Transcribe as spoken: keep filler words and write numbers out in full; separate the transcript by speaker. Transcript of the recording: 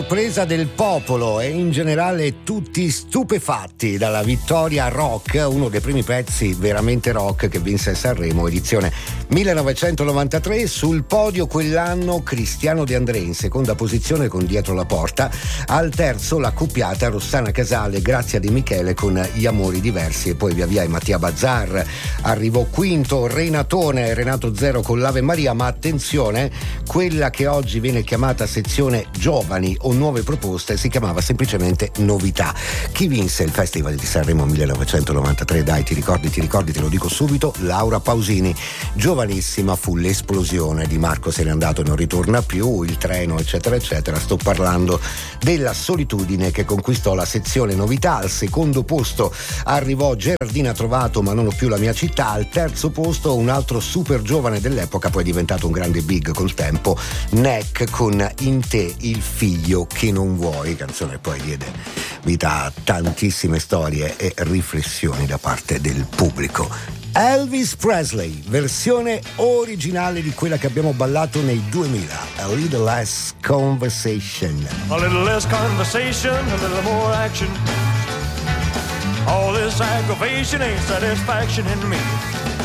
Speaker 1: sorpresa del popolo e in generale tutti stupefatti dalla vittoria rock, uno dei primi pezzi veramente rock che vinse a Sanremo, edizione millenovecentonovantatré. Sul podio quell'anno Cristiano De André in seconda posizione con Dietro la porta, al terzo la coppiata Rossana Casale, Grazia Di Michele con Gli amori diversi, e poi via via Mattia Bazzar. Arrivò quinto Renatone, Renato Zero con l'Ave Maria, ma attenzione, quella che oggi viene chiamata sezione giovani o nuove proposte si chiamava semplicemente Novità. Chi vinse il Festival di Sanremo millenovecentonovantatré? Dai, ti ricordi, ti ricordi, te lo dico subito, Laura Pausini. Giovanissima fu l'esplosione di Marco se n'è andato e non ritorna più, il treno eccetera eccetera. Sto parlando della Solitudine, che conquistò la sezione Novità. Al secondo posto arrivò Gerardina Trovato, Ma non ho più la mia città. Al terzo posto un altro super giovane dell'epoca, poi è diventato un grande big col tempo, Neck con In te il figlio che non vuoi, canzone poi diede vita a tantissime storie e riflessioni da parte del pubblico. Elvis Presley, versione originale di quella che abbiamo ballato nei duemila, A Little Less Conversation.
Speaker 2: A little less conversation, a little more action. All this aggravation ain't satisfaction in me.